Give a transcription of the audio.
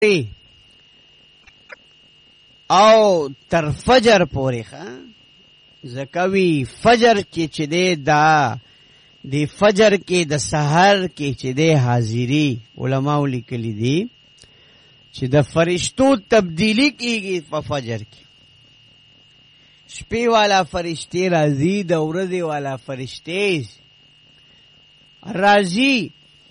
او تر فجر پورې زکوی فجر کې چې د فجر کې د سحر کې چې د حاضری علماء لیکلي دي چې د فرشتو تبدیلی کیږي په فجر کې. شپې والا فرشتي راځي، د ورځې والا فرشتي راځي،